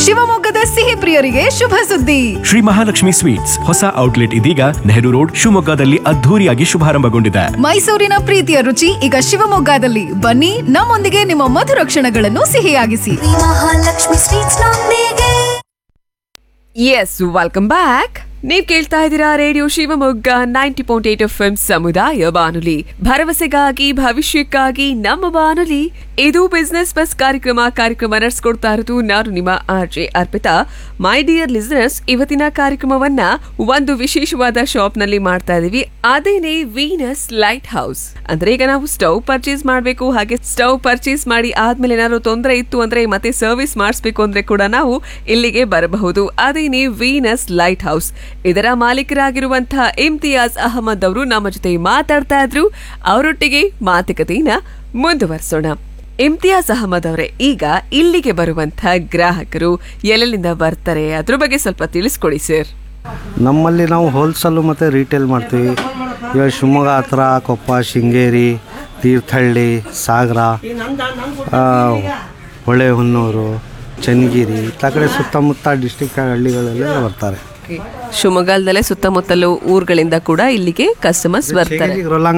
ಶಿವಮೊಗ್ಗದ ಸಿಹಿ ಪ್ರಿಯರಿಗೆ ಶುಭ ಸುದ್ದಿ. ಶ್ರೀ ಮಹಾಲಕ್ಷ್ಮಿ ಸ್ವೀಟ್ಸ್ ಹೊಸ ಔಟ್ಲೆಟ್ ಇದೀಗ ನೆಹರು ರೋಡ್ ಶಿವಮೊಗ್ಗದಲ್ಲಿ ಅದ್ಧೂರಿಯಾಗಿ ಶುಭಾರಂಭಗೊಂಡಿದೆ. ಮೈಸೂರಿನ ಪ್ರೀತಿಯ ರುಚಿ ಈಗ ಶಿವಮೊಗ್ಗದಲ್ಲಿ. ಬನ್ನಿ, ನಮ್ಮೊಂದಿಗೆ ನಿಮ್ಮ ಮಧುರ ಕ್ಷಣಗಳನ್ನು ಸಿಹಿಯಾಗಿಸಿ. ಮಹಾಲಕ್ಷ್ಮಿ ಸ್ವೀಟ್ಸ್ ನೊಂದಿಗೆ. S, welcome back. ನೀವ್ ಕೇಳ್ತಾ ಇದ್ದೀರಾ ರೇಡಿಯೋ ಶಿವಮೊಗ್ಗ 90.8 FM ಸಮುದಾಯ ಬಾನುಲಿ, ಭರವಸೆಗಾಗಿ ಭವಿಷ್ಯಕ್ಕಾಗಿ ನಮ್ಮ ಬಾನುಲಿ. ಇದು ಬಿಸ್ನೆಸ್ ಬಸ್ ಕಾರ್ಯಕ್ರಮ ನಡೆಸ್ಕೊಡ್ತಾ ಇರೋದು ನಾನು ನಿಮ್ಮ RJ Arpita. My dear listeners, ಇವತ್ತಿನ ಕಾರ್ಯಕ್ರಮವನ್ನ ಒಂದು ವಿಶೇಷವಾದ ಶಾಪ್ ನಲ್ಲಿ ಮಾಡ್ತಾ ಇದೀವಿ. ಅದೇನೆ ವೀನಸ್ ಲೈಟ್ ಹೌಸ್. ಅಂದ್ರೆ ಈಗ ನಾವು ಸ್ಟವ್ ಪರ್ಚೇಸ್ ಮಾಡಬೇಕು, ಹಾಗೆ ಸ್ಟವ್ ಪರ್ಚೇಸ್ ಮಾಡಿ ಆದ್ಮೇಲೆ ಏನಾದ್ರು ತೊಂದರೆ ಇತ್ತು ಅಂದ್ರೆ ಮತ್ತೆ ಸರ್ವಿಸ್ ಮಾಡಿಸ್ಬೇಕು ಅಂದ್ರೆ ಕೂಡ ನಾವು ಇಲ್ಲಿಗೆ ಬರಬಹುದು. ಅದೇನೆ ವೀನಸ್ ಲೈಟ್ ಹೌಸ್. ಇದರ ಮಾಲೀಕರಾಗಿರುವಂತಹ ಇಮ್ತಿಯಾಜ್ ಅಹಮದ್ ಅವರು ನಮ್ಮ ಜೊತೆ ಮಾತಾಡ್ತಾ ಇದ್ರು. ಅವರೊಟ್ಟಿಗೆ ಮಾತುಕತೆಯನ್ನ ಮುಂದುವರಿಸೋಣ. ಇಮ್ತಿಯಾಜ್ ಅಹಮದ್ ಅವರೇ, ಈಗ ಇಲ್ಲಿಗೆ ಬರುವಂತಹ ಗ್ರಾಹಕರು ಎಲ್ಲೆಲ್ಲಿಂದ ಬರ್ತಾರೆ, ಅದ್ರ ಬಗ್ಗೆ ಸ್ವಲ್ಪ ತಿಳಿಸ್ಕೊಡಿ ಸರ್. ನಮ್ಮಲ್ಲಿ ನಾವು ಹೋಲ್ಸೇಲು ಮತ್ತು ರೀಟೇಲ್ ಮಾಡ್ತೀವಿ. ಇವಾಗ ಶಿವಮೊಗ್ಗ ಹತ್ರ ಕೊಪ್ಪ, ಶೃಂಗೇರಿ, ತೀರ್ಥಹಳ್ಳಿ, ಸಾಗರ, ಹೊಳೆಹೊನ್ನೂರು, ಚನ್ನಗಿರಿ ಈ ಕಡೆ ಸುತ್ತಮುತ್ತ ಡಿಸ್ಟಿಕ್ ಹಳ್ಳಿಗಳೆಲ್ಲ ಬರ್ತಾರೆ. ಶಿವಮೊಗ್ಗದಲ್ಲೇ ಸುತ್ತಮುತ್ತಲು ಊರುಗಳಿಂದ ಕೂಡ ಇಲ್ಲಿಗೆ ಕಸ್ಟಮರ್ಸ್ ಬರ್ತಾರೆ.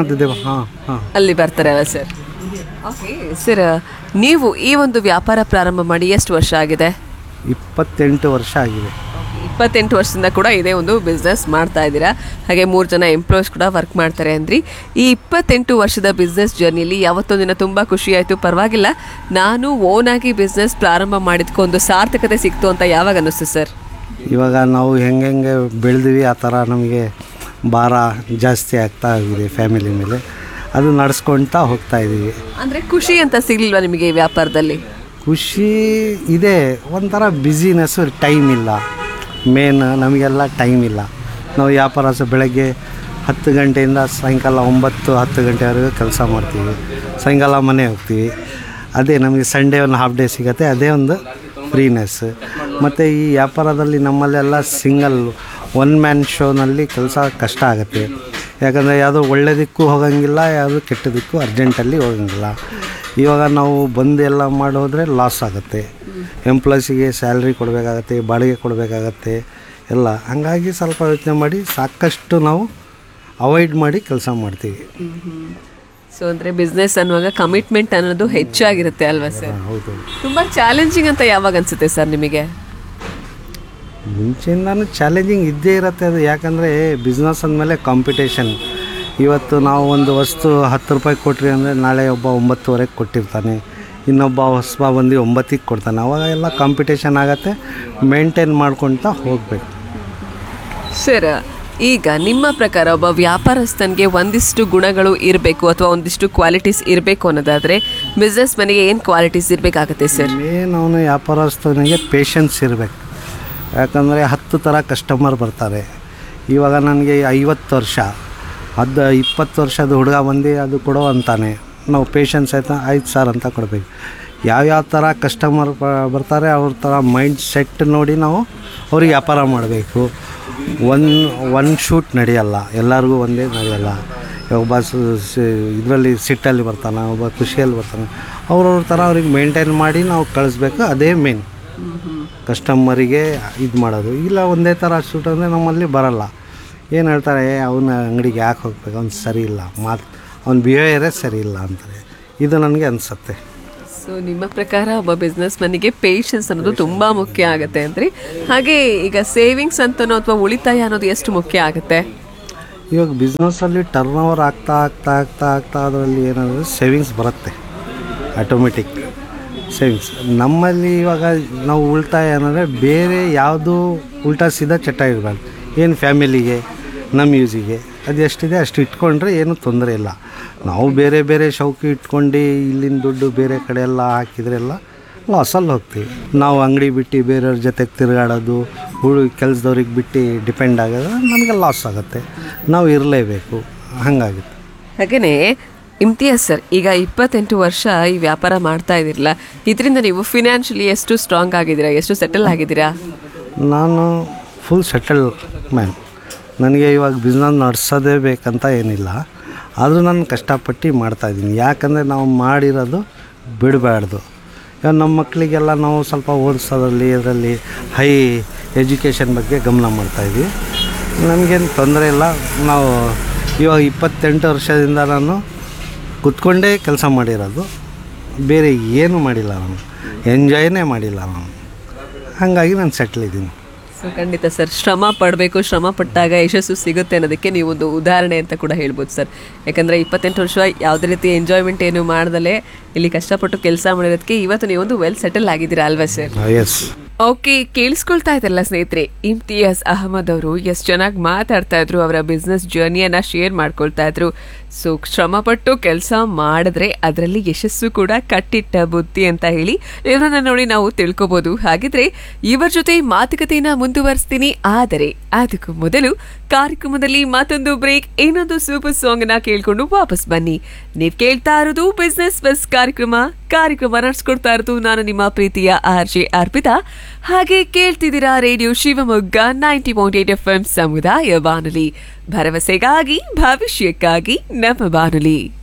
ಅಲ್ಲಿ ಬರ್ತಾರೆ ಅಲ್ಲ ಸರ್? ಸರ್, ನೀವು ಈ ಒಂದು ವ್ಯಾಪಾರ ಪ್ರಾರಂಭ ಮಾಡಿ ಎಷ್ಟು ವರ್ಷ ಆಗಿದೆ? 28 ವರ್ಷ ಆಗಿದೆ. 28 ವರ್ಷದಿಂದ ಕೂಡ ಇದೇ ಒಂದು ಬಿಸ್ನೆಸ್ ಮಾಡ್ತಾ ಇದ್ದೀರಾ. ಹಾಗೆ 3 ಜನ ಎಂಪ್ಲಾಯೀಸ್ ಕೂಡ ವರ್ಕ್ ಮಾಡ್ತಾರೆ ಅಂದ್ರಿ. ಈ 28 ವರ್ಷದ ಬಿಸ್ನೆಸ್ ಜರ್ನಿಲಿ ಯಾವತ್ತೊಂದು ದಿನ ತುಂಬ ಖುಷಿ ಆಯಿತು, ಪರವಾಗಿಲ್ಲ ನಾನು ಓನ್ ಆಗಿ ಬಿಸ್ನೆಸ್ ಪ್ರಾರಂಭ ಮಾಡಿದ್ಕೊಂದು ಸಾರ್ಥಕತೆ ಸಿಕ್ತು ಅಂತ ಯಾವಾಗ ಅನ್ನಿಸ್ತು ಸರ್? ಇವಾಗ ನಾವು ಹೆಂಗೆ ಬೆಳೆದ್ವಿ ಆ ಥರ ನಮಗೆ ಭಾರ ಜಾಸ್ತಿ ಆಗ್ತಾ ಆಗಿದೆ ಫ್ಯಾಮಿಲಿ ಮೇಲೆ. ಅದು ನಡೆಸ್ಕೊಳ್ತಾ ಹೋಗ್ತಾ ಇದ್ದೀವಿ. ಅಂದರೆ ಖುಷಿ ಅಂತ ಸಿಗಲಿಲ್ವಾ ನಿಮಗೆ ಈ ವ್ಯಾಪಾರದಲ್ಲಿ? ಖುಷಿ ಇದೆ, ಒಂಥರ ಬ್ಯುಸಿನೆಸ್ಸು, ಟೈಮ್ ಇಲ್ಲ. ಮೇನ್ ನಮಗೆಲ್ಲ ಟೈಮ್ ಇಲ್ಲ. ನಾವು ವ್ಯಾಪಾರ ಬೆಳಗ್ಗೆ 10 ಗಂಟೆಯಿಂದ ಸಾಯಂಕಾಲ 9-10 ಗಂಟೆವರೆಗೂ ಕೆಲಸ ಮಾಡ್ತೀವಿ. ಸಾಯಂಕಾಲ ಮನೆ ಹೋಗ್ತೀವಿ. ಅದೇ ನಮಗೆ ಸಂಡೇ ಒಂದು ಹಾಫ್ ಡೇ ಸಿಗುತ್ತೆ, ಅದೇ ಒಂದು ಫ್ರೀನೆಸ್. ಮತ್ತು ಈ ವ್ಯಾಪಾರದಲ್ಲಿ ನಮ್ಮಲ್ಲೆಲ್ಲ ಸಿಂಗಲ್ ಒನ್ ಮ್ಯಾನ್ ಶೋನಲ್ಲಿ ಕೆಲಸ ಕಷ್ಟ ಆಗುತ್ತೆ. ಯಾಕಂದರೆ ಯಾವುದೋ ಒಳ್ಳೆಯದಕ್ಕೂ ಹೋಗೋಂಗಿಲ್ಲ, ಯಾವುದೋ ಕೆಟ್ಟದಕ್ಕೂ ಅರ್ಜೆಂಟಲ್ಲಿ ಹೋಗೋಂಗಿಲ್ಲ. ಇವಾಗ ನಾವು ಬಂದು ಎಲ್ಲ ಮಾಡೋದ್ರೆ ಲಾಸ್ ಆಗುತ್ತೆ. ಎಂಪ್ಲಾಯ್ಸಿಗೆ ಸ್ಯಾಲ್ರಿ ಕೊಡಬೇಕಾಗತ್ತೆ, ಬಾಡಿಗೆ ಕೊಡಬೇಕಾಗತ್ತೆ ಎಲ್ಲ. ಹಾಗಾಗಿ ಸ್ವಲ್ಪ ಯೋಚನೆ ಮಾಡಿ ಸಾಕಷ್ಟು ನಾವು ಅವಾಯ್ಡ್ ಮಾಡಿ ಕೆಲಸ ಮಾಡ್ತೀವಿ. ಸೊ ಅಂದರೆ ಬಿಸ್ನೆಸ್ ಅನ್ನುವಾಗ ಕಮಿಟ್ಮೆಂಟ್ ಅನ್ನೋದು ಹೆಚ್ಚಾಗಿರುತ್ತೆ ಅಲ್ವಾ ಸರ್? ಹೌದು. ತುಂಬ ಚಾಲೆಂಜಿಂಗ್ ಅಂತ ಯಾವಾಗ ಅನಿಸುತ್ತೆ ಸರ್ ನಿಮಗೆ? ಮುಂಚೆಯಿಂದನೂ ಚಾಲೆಂಜಿಂಗ್ ಇದ್ದೇ ಇರುತ್ತೆ ಅದು. ಯಾಕಂದರೆ ಬಿಸ್ನೆಸ್ ಅಂದಮೇಲೆ ಕಾಂಪಿಟೇಷನ್. ಇವತ್ತು ನಾವು ಒಂದು ವಸ್ತು 10 ರೂಪಾಯಿ ಕೊಟ್ರಿ ಅಂದರೆ ನಾಳೆ ಒಬ್ಬ 9ವರೆಗೆ ಕೊಟ್ಟಿರ್ತಾನೆ, ಇನ್ನೊಬ್ಬ ಹೊಸಬ ಬಂದು 9ಕ್ಕೆ ಕೊಡ್ತಾನೆ. ಅವಾಗ ಎಲ್ಲ ಕಾಂಪಿಟೇಷನ್ ಆಗುತ್ತೆ, ಮೇಂಟೈನ್ ಮಾಡ್ಕೊಳ್ತಾ ಹೋಗಬೇಕು. ಸರ್, ಈಗ ನಿಮ್ಮ ಪ್ರಕಾರ ಒಬ್ಬ ವ್ಯಾಪಾರಸ್ಥನಿಗೆ ಒಂದಿಷ್ಟು ಗುಣಗಳು ಇರಬೇಕು ಅಥವಾ ಒಂದಿಷ್ಟು ಕ್ವಾಲಿಟೀಸ್ ಇರಬೇಕು ಅನ್ನೋದಾದರೆ ಬಿಸ್ನೆಸ್ ಮನೆಗೆ ಏನು ಕ್ವಾಲಿಟೀಸ್ ಇರಬೇಕಾಗುತ್ತೆ ಸರ್? ಮೇನ್ ಅವನು ವ್ಯಾಪಾರಸ್ಥನಿಗೆ ಪೇಷನ್ಸ್ ಇರಬೇಕು. ಯಾಕಂದರೆ 10 ಥರ ಕಸ್ಟಮರ್ ಬರ್ತಾರೆ. ಇವಾಗ ನನಗೆ 50 ವರ್ಷ, 20 ವರ್ಷದ ಹುಡುಗ ಬಂದು ಅದು ಕೊಡೋ ಅಂತಾನೆ, ನಾವು ಪೇಷನ್ಸ್ ಆಯ್ತು ಸರ್ ಅಂತ ಕೊಡಬೇಕು. ಯಾವ್ಯಾವ ಥರ ಕಸ್ಟಮರ್ ಬರ್ತಾರೆ ಅವ್ರ ಥರ ಮೈಂಡ್ ಸೆಟ್ ನೋಡಿ ನಾವು ಅವ್ರಿಗೆ ವ್ಯಾಪಾರ ಮಾಡಬೇಕು. ಒನ್ ಶೂಟ್ ನಡೆಯಲ್ಲ, ಎಲ್ಲರಿಗೂ ಒಂದೇ ನಡೆಯಲ್ಲ. ಒಬ್ಬ ಇದರಲ್ಲಿ ಸಿಟ್ಟಲ್ಲಿ ಬರ್ತಾನೆ, ಒಬ್ಬ ಖುಷಿಯಲ್ಲಿ ಬರ್ತಾನೆ. ಅವ್ರವ್ರ ಥರ ಅವ್ರಿಗೆ ಮೇಂಟೈನ್ ಮಾಡಿ ನಾವು ಕಳಿಸ್ಬೇಕು. ಅದೇ ಮೇನ್ ಕಸ್ಟಮರಿಗೆ ಇದು ಮಾಡೋದು. ಇಲ್ಲ ಒಂದೇ ಥರ ಶೂಟ್ ಅಂದರೆ ನಮ್ಮಲ್ಲಿ ಬರಲ್ಲ. ಏನು ಹೇಳ್ತಾರೆ, ಅವನ ಅಂಗಡಿಗೆ ಯಾಕೆ ಹೋಗ್ಬೇಕು, ಅವ್ನು ಸರಿ ಇಲ್ಲ, ಅವ್ನ ಬಿಹೇವಿಯರೇ ಸರಿ ಇಲ್ಲ ಅಂತಾರೆ. ಇದು ನನಗೆ ಅನಿಸುತ್ತೆ. ಸೊ ನಿಮ್ಮ ಪ್ರಕಾರ ಒಬ್ಬ ಬಿಸ್ನೆಸ್ ಮನಿಗೆ ಪೇಷನ್ಸ್ ಅನ್ನೋದು ತುಂಬ ಮುಖ್ಯ ಆಗುತ್ತೆ ಅಂದ್ರಿ. ಹಾಗೆ ಈಗ ಸೇವಿಂಗ್ಸ್ ಅಂತನೋ ಅಥವಾ ಉಳಿತಾಯ ಅನ್ನೋದು ಎಷ್ಟು ಮುಖ್ಯ ಆಗುತ್ತೆ? ಇವಾಗ ಬಿಸ್ನೆಸ್ಸಲ್ಲಿ ಟರ್ನ್ ಓವರ್ ಆಗ್ತಾ ಅದರಲ್ಲಿ ಏನಾದರೂ ಸೇವಿಂಗ್ಸ್ ಬರುತ್ತೆ, ಆಟೋಮೆಟಿಕ್ ಸೇವಿಂಗ್ಸ್. ನಮ್ಮಲ್ಲಿ ಇವಾಗ ನಾವು ಉಳಿತಾಯ ಅನ್ನೋದ್ರೆ ಬೇರೆ ಯಾವುದು ಉಲ್ಟಾ ಸೀದಾ ಚಟ ಇರಬಾರ್ದು. ಏನು ಫ್ಯಾಮಿಲಿಗೆ ನಮ್ಮ ಯೂಸಿಗೆ ಅದು ಎಷ್ಟಿದೆ ಅಷ್ಟು ಇಟ್ಕೊಂಡ್ರೆ ಏನೂ ತೊಂದರೆ ಇಲ್ಲ. ನಾವು ಬೇರೆ ಬೇರೆ ಶೌಕಿ ಇಟ್ಕೊಂಡು ಇಲ್ಲಿನ ದುಡ್ಡು ಬೇರೆ ಕಡೆ ಎಲ್ಲ ಹಾಕಿದ್ರೆಲ್ಲ ಲಾಸಲ್ಲಿ ಹೋಗ್ತೀವಿ. ನಾವು ಅಂಗಡಿ ಬಿಟ್ಟು ಬೇರೆಯವ್ರ ಜೊತೆಗೆ ತಿರುಗಾಡೋದು, ಕೆಲಸದವ್ರಿಗೆ ಬಿಟ್ಟು ಡಿಪೆಂಡ್ ಆಗೋದು ನಮಗೆ ಲಾಸ್ ಆಗುತ್ತೆ. ನಾವು ಇರಲೇಬೇಕು, ಹಾಗಾಗುತ್ತೆ. ಹಾಗೆಯೇ ಇಮ್ತಿಯಾಜ್ ಸರ್, ಈಗ 28 ವರ್ಷ ಈ ವ್ಯಾಪಾರ ಮಾಡ್ತಾ ಇದ್ದೀರಲ್ಲ, ಇದರಿಂದ ನೀವು ಫಿನಾನ್ಷಿಯಲಿ ಎಷ್ಟು ಸ್ಟ್ರಾಂಗ್ ಆಗಿದ್ದೀರಾ, ಎಷ್ಟು ಸೆಟಲ್ ಆಗಿದ್ದೀರಾ? ನಾನು ಫುಲ್ ಸೆಟಲ್ ಮ್ಯಾನ್. ನನಗೆ ಇವಾಗ ಬಿಸ್ನೆಸ್ ನಡೆಸೋದೇ ಬೇಕಂತ ಏನಿಲ್ಲ, ಆದರೂ ನಾನು ಕಷ್ಟಪಟ್ಟು ಮಾಡ್ತಾಯಿದ್ದೀನಿ. ಯಾಕಂದರೆ ನಾವು ಮಾಡಿರೋದು ಬಿಡಬಾರ್ದು. ಇವಾಗ ನಮ್ಮ ಮಕ್ಕಳಿಗೆಲ್ಲ ನಾವು ಸ್ವಲ್ಪ ಓದಿಸೋದ್ರಲ್ಲಿ ಇದರಲ್ಲಿ ಹೈ ಎಜುಕೇಷನ್ ಬಗ್ಗೆ ಗಮನ ಮಾಡ್ತಾಯಿದ್ವಿ. ನಮಗೇನು ತೊಂದರೆ ಇಲ್ಲ. ನಾವು ಇವಾಗ 28 ವರ್ಷದಿಂದ ನಾನು ಕೂತ್ಕೊಂಡೇ ಕೆಲಸ ಮಾಡಿರೋದು, ಬೇರೆ ಏನೂ ಮಾಡಿಲ್ಲ. ನಾನು ಎಂಜಾಯ್ನೇ ಮಾಡಿಲ್ಲ ನಾನು. ಹಾಗಾಗಿ ನಾನು ಸೆಟ್ಲ್ ಇದ್ದೀನಿ. ಸೊ ಖಂಡಿತ ಸರ್, ಶ್ರಮ ಪಡಬೇಕು, ಶ್ರಮ ಪಟ್ಟಾಗ ಯಶಸ್ಸು ಸಿಗುತ್ತೆ ಅನ್ನೋದಕ್ಕೆ ನೀವೊಂದು ಉದಾಹರಣೆ ಅಂತ ಕೂಡ ಹೇಳ್ಬೋದು ಸರ್. ಯಾಕಂದರೆ 28 ವರ್ಷ ಯಾವುದೇ ರೀತಿ ಎಂಜಾಯ್ಮೆಂಟ್ ಏನು ಮಾಡ್ದಲೇ ಇಲ್ಲಿ ಕಷ್ಟಪಟ್ಟು ಕೆಲಸ ಮಾಡಿರೋದಕ್ಕೆ ಇವತ್ತು ನೀವೊಂದು ವೆಲ್ ಸೆಟಲ್ ಆಗಿದ್ದೀರಾ ಅಲ್ವಾ ಸರ್? ಎಸ್. ಓಕೆ, ಕೇಳಿಸ್ಕೊಳ್ತಾ ಇದ್ರಲ್ಲ ಸ್ನೇಹಿತರೆ, ಇಮ್ತಿಯಾಜ್ ಅಹಮದ್ ಅವರು ಎಷ್ಟು ಚೆನ್ನಾಗಿ ಮಾತಾಡ್ತಾ ಇದ್ರು, ಅವರ ಬಿಸ್ನೆಸ್ ಜರ್ನಿಯನ್ನ ಶೇರ್ ಮಾಡ್ಕೊಳ್ತಾ ಇದ್ರು. ಸೊ ಶ್ರಮಪಟ್ಟು ಕೆಲಸ ಮಾಡಿದ್ರೆ ಅದರಲ್ಲಿ ಯಶಸ್ಸು ಕೂಡ ಕಟ್ಟಿಟ್ಟ ಬುದ್ಧಿ ಅಂತ ಹೇಳಿ ಇವರನ್ನ ನೋಡಿ ನಾವು ತಿಳ್ಕೊಬಹುದು. ಹಾಗಿದ್ರೆ ಇವರ ಜೊತೆ ಮಾತುಕತೆಯನ್ನ ಮುಂದುವರಿಸ್ತೀನಿ, ಆದರೆ ಅದಕ್ಕೂ ಮೊದಲು ಕಾರ್ಯಕ್ರಮದಲ್ಲಿ ಮತ್ತೊಂದು ಬ್ರೇಕ್, ಇನ್ನೊಂದು ಸೂಪರ್ ಸಾಂಗ್ ಅನ್ನ ಕೇಳ್ಕೊಂಡು ವಾಪಸ್ ಬನ್ನಿ. ನೀವ್ ಕೇಳ್ತಾ ಇರೋದು ಬಿಸ್ನೆಸ್ ಬಸ್ ಕಾರ್ಯಕ್ರಮ ನಡೆಸ್ಕೊಡ್ತಾ ಇರೋದು ನಾನು ನಿಮ್ಮ ಪ್ರೀತಿಯ RJ ಅರ್ಪಿತಾ. ಹಾಗೆ ಕೇಳ್ತಿದ್ದೀರಾ ರೇಡಿಯೋ ಶಿವಮೊಗ್ಗ 90.8 FM ಸಮುದಾಯ ಬಾನುಲಿ, ಭರವಸೆಗಾಗಿ ಭವಿಷ್ಯಕ್ಕಾಗಿ ನಮ್ಮ ಬಾನುಲಿ.